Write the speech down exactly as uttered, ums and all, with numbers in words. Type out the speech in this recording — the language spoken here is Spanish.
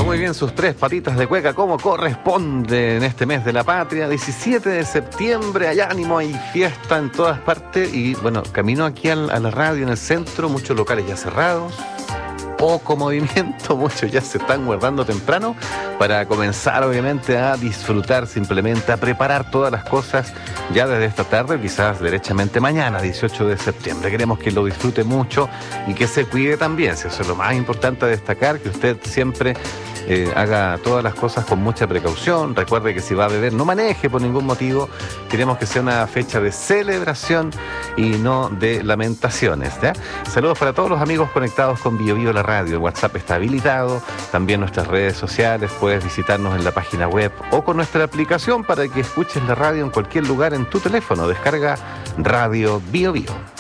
muy bien sus tres patitas de cueca como corresponde en este mes de la patria, diecisiete de septiembre, hay ánimo, hay fiesta en todas partes y bueno, camino aquí al, a la radio en el centro, muchos locales ya cerrados, poco movimiento, muchos ya se están guardando temprano para comenzar obviamente a disfrutar simplemente, a preparar todas las cosas ya desde esta tarde, quizás derechamente mañana, dieciocho de septiembre. Queremos que lo disfrute mucho y que se cuide también, si eso es lo más importante a destacar, que usted siempre eh, haga todas las cosas con mucha precaución. Recuerde que si va a beber, no maneje por ningún motivo. Queremos que sea una fecha de celebración y no de lamentaciones, ¿ya? Saludos para todos los amigos conectados con Bio Bio la radio. El WhatsApp está habilitado, también nuestras redes sociales, puedes visitarnos en la página web o con nuestra aplicación para que escuches la radio en cualquier lugar en tu teléfono. Descarga Radio Bio Bio.